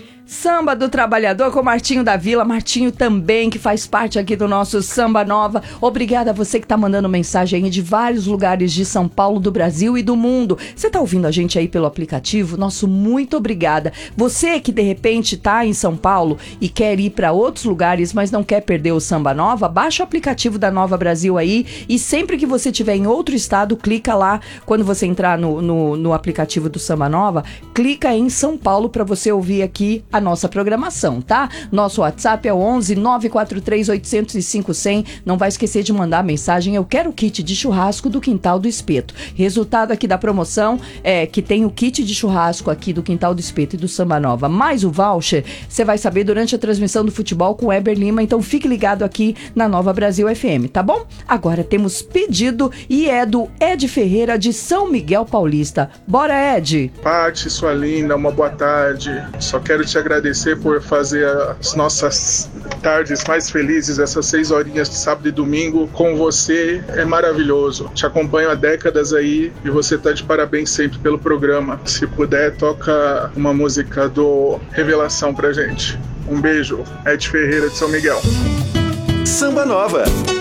Samba do Trabalhador com Martinho da Vila. Martinho também, que faz parte aqui do nosso Samba Nova. Obrigada a você que tá mandando mensagem aí de vários lugares de São Paulo, do Brasil e do mundo. Você tá ouvindo a gente aí pelo aplicativo? Nosso muito obrigada. Você que de repente tá em São Paulo e quer ir para outros lugares, mas não quer perder o Samba Nova, baixa o aplicativo da Nova Brasil aí e sempre que você estiver em outro estado, clica lá. Quando você entrar no aplicativo do Samba Nova, clica em São Paulo para você ouvir aqui a nossa programação, tá? Nosso WhatsApp é o 11 943 805 100. Não vai esquecer de mandar a mensagem: eu quero o kit de churrasco do Quintal do Espeto. Resultado aqui da promoção é que tem o kit de churrasco aqui do Quintal do Espeto e do Samba Nova, mais o voucher, você vai saber durante a transmissão do futebol com o Eber Lima, então fique ligado aqui na Nova Brasil FM, tá bom? Agora temos pedido e é do Ed Ferreira de São Miguel Paulista. Bora, Ed! Paty, sua linda, uma boa tarde. Só quero te agradecer por fazer as nossas tardes mais felizes, essas 6 horinhas de sábado e domingo com você. É maravilhoso. Te acompanho há décadas aí e você tá de parabéns sempre pelo programa. Se puder, toca uma música do Revelação pra gente. Um beijo. Ed Ferreira de São Miguel. Samba Nova.